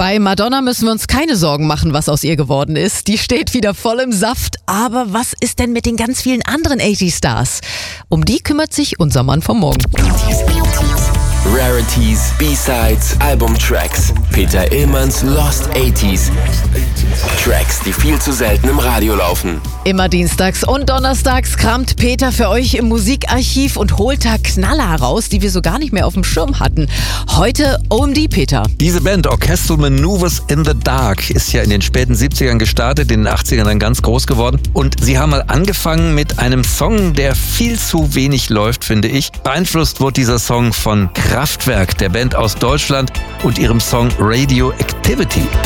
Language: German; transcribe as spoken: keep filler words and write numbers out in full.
Bei Madonna müssen wir uns keine Sorgen machen, was aus ihr geworden ist. Die steht wieder voll im Saft. Aber was ist denn mit den ganz vielen anderen achtziger-Stars? Um die kümmert sich unser Mann vom Morgen. Rarities, B-Sides, Albumtracks. Peter Illmanns Lost achtziger. Tracks, die viel zu selten im Radio laufen. Immer dienstags und donnerstags kramt Peter für euch im Musikarchiv und holt da Knaller heraus, die wir so gar nicht mehr auf dem Schirm hatten. Heute O M D, Peter. Diese Band, Orchestral Maneuvers in the Dark, ist ja in den späten siebzigern gestartet, in den achtzigern dann ganz groß geworden. Und sie haben mal angefangen mit einem Song, der viel zu wenig läuft, finde ich. Beeinflusst wurde dieser Song von Kraftwerk, der Band aus Deutschland, und ihrem Song Radioactivity.